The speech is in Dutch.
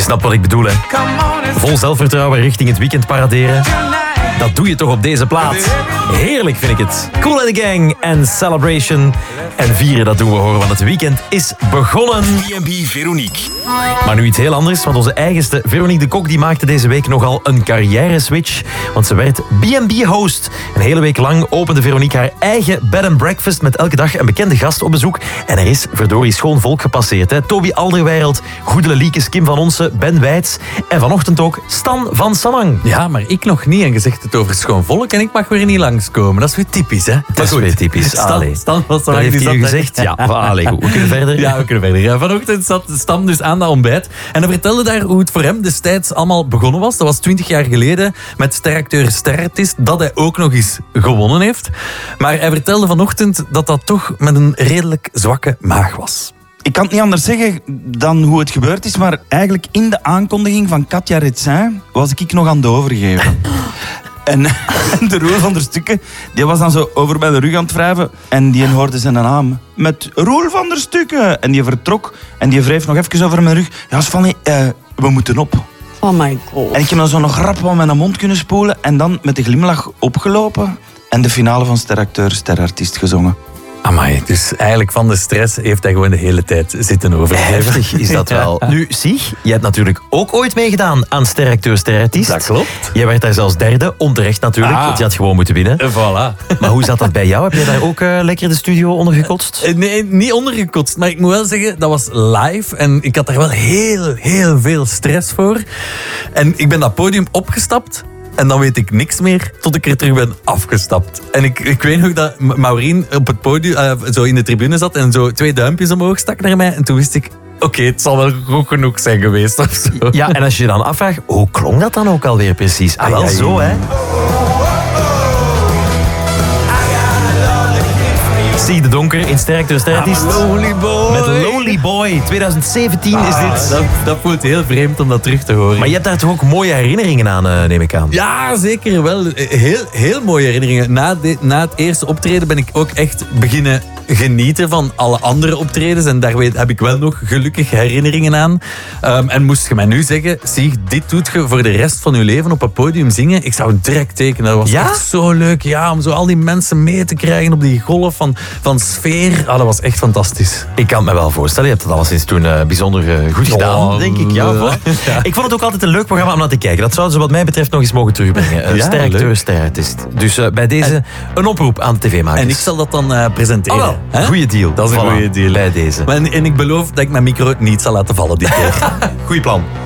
snapt wat ik bedoel, hè. Vol zelfvertrouwen richting het weekend paraderen. Dat doe je toch op deze plaat. Heerlijk vind ik het. Kool and the Gang en Celebration. En vieren, dat doen we horen, want het weekend is begonnen. B&B Veronique. Maar nu iets heel anders, want onze eigenste Veronique de Kok die maakte deze week nogal een carrière-switch. Want ze werd B&B-host. Een hele week lang opende Veronique haar eigen bed and breakfast met elke dag een bekende gast op bezoek. En er is verdorie schoon volk gepasseerd. Hè. Toby Alderweireld, Goedele Liekes, Kim van Onsen, Ben Weits en vanochtend ook Stan van Samang. Ja, maar ik nog niet. En je zegt het over schoon volk en ik mag weer niet langskomen. Dat is weer typisch, hè? Dat is weer typisch. Stan was dat heeft hij u gezegd? Ja, allee, goed. We kunnen verder. Ja, we kunnen verder. Ja, vanochtend zat Stan dus aan dat ontbijt. En hij vertelde daar hoe het voor hem destijds allemaal begonnen was. Dat was 20 jaar geleden met steracteur Sterartiest, dat hij ook nog eens gewonnen heeft. Maar hij vertelde vanochtend dat dat toch met een redelijk zwakke maag was. Ik kan het niet anders zeggen dan hoe het gebeurd is, maar eigenlijk in de aankondiging van Katja Retsin was ik nog aan het overgeven. En de Roel van der Stukken, die was dan zo over bij de rug aan het wrijven en die hoorde zijn naam. Met Roel van der Stukken. En die vertrok en die wreef nog even over mijn rug. Ja, Svanny, we moeten op. Oh my god. En ik heb dan zo nog rap van mijn mond kunnen spoelen en dan met de glimlach opgelopen en de finale van Steracteur Sterartiest gezongen. Amai, dus eigenlijk van de stress heeft hij gewoon de hele tijd zitten overgeven. Heftig is dat wel. Nu, Sieg, jij hebt natuurlijk ook ooit meegedaan aan Steracteur Sterartiest. Dat klopt. Jij werd daar zelfs derde, onterecht natuurlijk, want je had gewoon moeten winnen. Voilà. Maar hoe zat dat bij jou? Heb jij daar ook lekker de studio ondergekotst? Nee, niet ondergekotst. Maar ik moet wel zeggen, dat was live. En ik had daar wel heel veel stress voor. En ik ben dat podium opgestapt. En dan weet ik niks meer tot ik er terug ben afgestapt. En ik weet nog dat Maureen op het podium, zo in de tribune zat en zo 2 duimpjes omhoog stak naar mij. En toen wist ik, oké, het zal wel goed genoeg zijn geweest of zo. Ja, en als je je dan afvraagt, hoe klonk dat dan ook alweer precies? Ah, wel zo, hè? Sieg de Donker in Steracteur Sterartiest. Lonely Boy. Met Lonely Boy. 2017 is dit. Dat voelt heel vreemd om dat terug te horen. Maar je hebt daar toch ook mooie herinneringen aan, neem ik aan? Ja, zeker wel. Heel mooie herinneringen. Na het eerste optreden ben ik ook echt beginnen genieten van alle andere optredens. En daar heb ik wel nog gelukkig herinneringen aan. En moest je mij nu zeggen, zie, dit doet je voor de rest van je leven op een podium zingen. Ik zou direct tekenen. Dat was echt zo leuk. Ja, om zo al die mensen mee te krijgen op die golf van sfeer. Dat was echt fantastisch. Ik kan het me wel voorstellen. Je hebt het alleszins toen bijzonder goed gedaan, denk ik. Ja, ja. Ik vond het ook altijd een leuk programma om naar te kijken. Dat zouden ze wat mij betreft nog eens mogen terugbrengen. Steracteur Sterartiest. Dus bij deze een oproep aan de tv-makers. En ik zal dat dan presenteren. Goeie deal. Dat is een goede deal. Bij deze. En ik beloof dat ik mijn micro niet zal laten vallen dit keer. Goeie plan.